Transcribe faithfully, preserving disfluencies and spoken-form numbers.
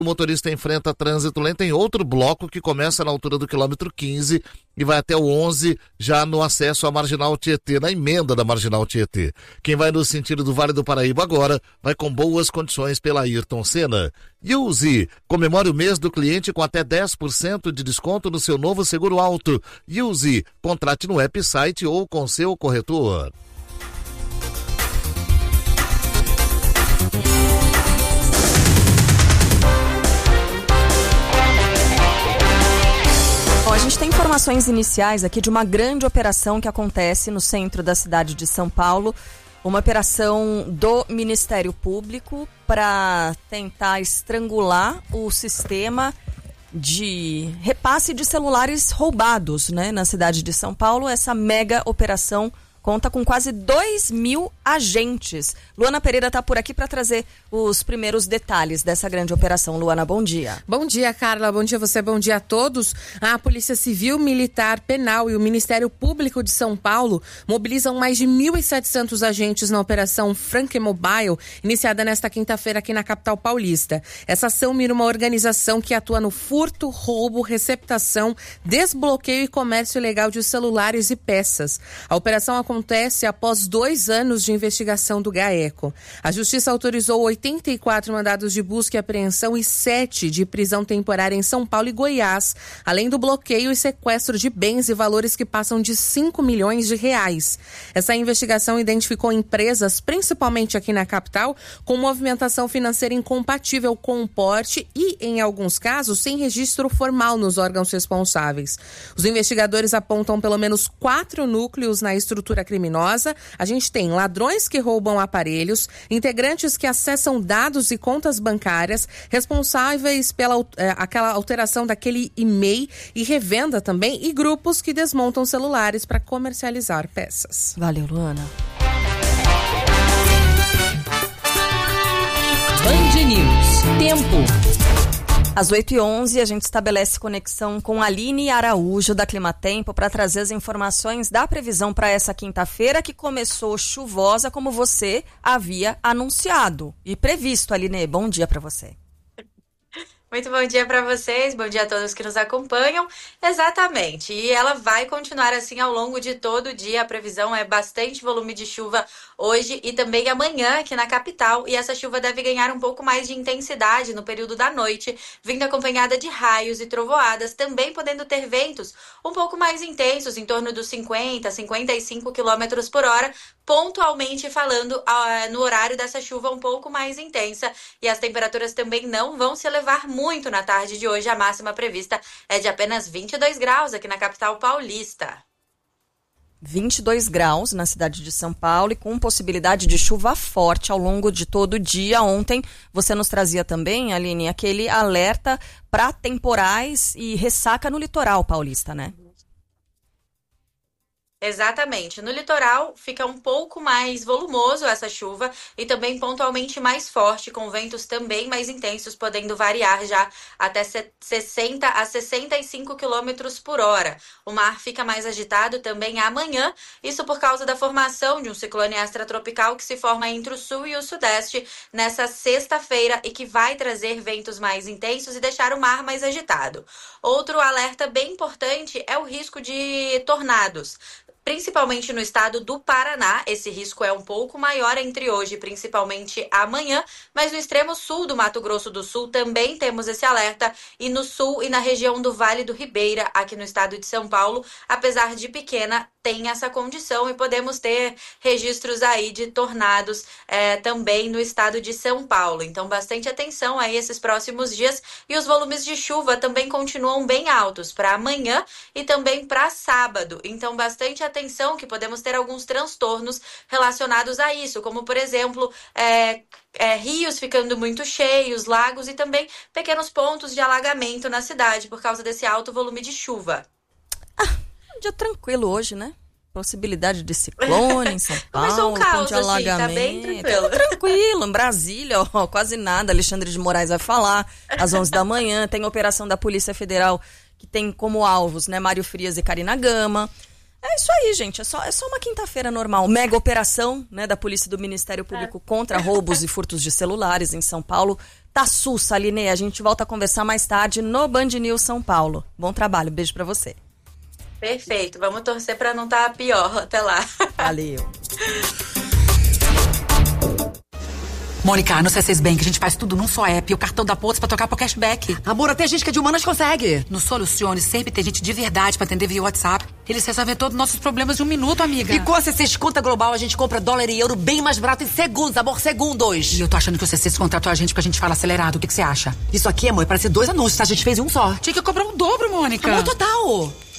O motorista enfrenta trânsito lento em outro bloco que começa na altura do quilômetro quinze e vai até o onze, já no acesso à Marginal Tietê, na emenda da Marginal Tietê. Quem vai no sentido do Vale do Paraíba agora vai com boas condições pela Ayrton Senna. Use, comemore o mês do cliente com até dez por cento de desconto no seu novo seguro auto. Use, contrate no app site ou com seu corretor. Bom, a gente tem informações iniciais aqui de uma grande operação que acontece no centro da cidade de São Paulo, uma operação do Ministério Público para tentar estrangular o sistema de repasse de celulares roubados, né, na cidade de São Paulo. Essa mega operação conta com quase dois mil agentes. Luana Pereira está por aqui para trazer os primeiros detalhes dessa grande operação. Luana, bom dia. Bom dia, Carla. Bom dia a você, bom dia a todos. A Polícia Civil, Militar, Penal e o Ministério Público de São Paulo mobilizam mais de mil e setecentos agentes na Operação Frank Mobile, iniciada nesta quinta-feira aqui na capital paulista. Essa ação mira uma organização que atua no furto, roubo, receptação, desbloqueio e comércio ilegal de celulares e peças. A operação acontece após dois anos de investigação do GAECO. A Justiça autorizou oitenta e quatro mandados de busca e apreensão e sete de prisão temporária em São Paulo e Goiás, além do bloqueio e sequestro de bens e valores que passam de cinco milhões de reais. Essa investigação identificou empresas, principalmente aqui na capital, com movimentação financeira incompatível com o porte e, em alguns casos, sem registro formal nos órgãos responsáveis. Os investigadores apontam pelo menos quatro núcleos na estrutura criminosa. A gente tem ladrões que roubam aparelhos, integrantes que acessam dados e contas bancárias, responsáveis pela é, aquela alteração daquele e-mail e revenda também, e grupos que desmontam celulares para comercializar peças. Valeu, Luana. Band News. Tempo. Às oito e onze, a gente estabelece conexão com a Aline Araújo, da Climatempo, para trazer as informações da previsão para essa quinta-feira, que começou chuvosa, como você havia anunciado e previsto, Aline. Bom dia para você. Muito bom dia para vocês, bom dia a todos que nos acompanham. Exatamente, e ela vai continuar assim ao longo de todo o dia. A previsão é bastante volume de chuva hoje e também amanhã aqui na capital, e essa chuva deve ganhar um pouco mais de intensidade no período da noite, vindo acompanhada de raios e trovoadas, também podendo ter ventos um pouco mais intensos, em torno dos cinquenta, cinquenta e cinco quilômetros por hora, pontualmente falando uh, no horário dessa chuva um pouco mais intensa, e as temperaturas também não vão se elevar muito muito na tarde de hoje. A máxima prevista é de apenas vinte e dois graus aqui na capital paulista. vinte e dois graus na cidade de São Paulo e com possibilidade de chuva forte ao longo de todo o dia. Ontem você nos trazia também, Aline, aquele alerta para temporais e ressaca no litoral paulista, né? Exatamente. No litoral fica um pouco mais volumoso essa chuva e também pontualmente mais forte, com ventos também mais intensos, podendo variar já até sessenta a sessenta e cinco quilômetros por hora. O mar fica mais agitado também amanhã, isso por causa da formação de um ciclone extratropical que se forma entre o sul e o sudeste nessa sexta-feira e que vai trazer ventos mais intensos e deixar o mar mais agitado. Outro alerta bem importante é o risco de tornados, principalmente no estado do Paraná. Esse risco é um pouco maior entre hoje e principalmente amanhã, mas no extremo sul do Mato Grosso do Sul também temos esse alerta, e no sul e na região do Vale do Ribeira, aqui no estado de São Paulo, apesar de pequena, tem essa condição e podemos ter registros aí de tornados é, também no estado de São Paulo. Então, bastante atenção aí esses próximos dias, e os volumes de chuva também continuam bem altos para amanhã e também para sábado. Então, bastante atenção que podemos ter alguns transtornos relacionados a isso, como, por exemplo, é, é, rios ficando muito cheios, lagos e também pequenos pontos de alagamento na cidade por causa desse alto volume de chuva. Ah, um dia tranquilo hoje, né? Possibilidade de ciclone em São Paulo, Começou um caos, de alagamento. assim, tá bem tranquilo. Tá tranquilo, em Brasília, ó, quase nada. Alexandre de Moraes vai falar às onze da manhã. Tem operação da Polícia Federal que tem como alvos, né, Mário Frias e Karina Gama. É isso aí, gente. É só, é só uma quinta-feira normal. Mega operação, né, da Polícia e do Ministério Público é. contra roubos e furtos de celulares em São Paulo. tá sussa, Aline. A gente volta a conversar mais tarde no Band News São Paulo. Bom trabalho, beijo pra você. Perfeito, vamos torcer pra não estar pior. Até lá. Valeu. Mônica, no C seis Bank a gente faz tudo num só app e o cartão da Pontos pra trocar por cashback. Amor, até gente que é de humanas consegue. No Solucione sempre tem gente de verdade pra atender via WhatsApp. Eles resolvem todos os nossos problemas em um minuto, amiga. E com a C seis Conta Global a gente compra dólar e euro bem mais barato em segundos, amor, segundos. E eu tô achando que o C seis contratou a gente porque a gente fala acelerado. O que que você acha? Isso aqui, amor, parece dois anúncios, tá? A gente fez um só. Tinha que cobrar um dobro, Mônica. Amor, total.